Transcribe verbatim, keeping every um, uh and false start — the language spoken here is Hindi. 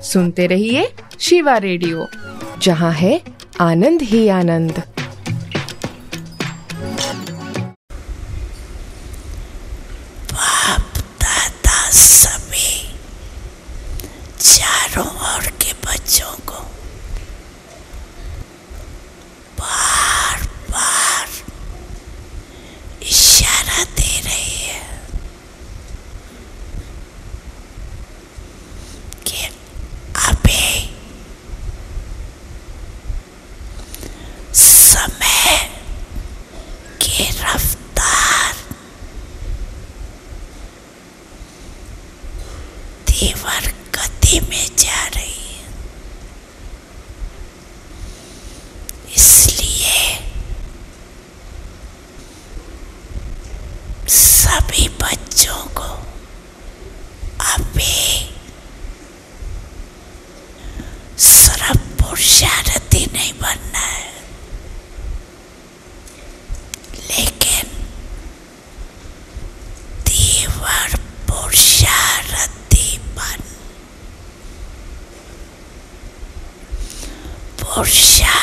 सुनते रहिए शिवा रेडियो, जहाँ है आनंद ही आनंद। बाप दादा सभी चारों ओर के बच्चों को बार बार इशारा दे रही है कि अभी समय की रफ्तार तीव्र गति में जा रही है, इसलिए सभी बच्चों को अभी सिर्फ पुरुषार्थी नहीं बनना है, लेकिन तीव्र पुरुषार्थी बन पुरुषार्थ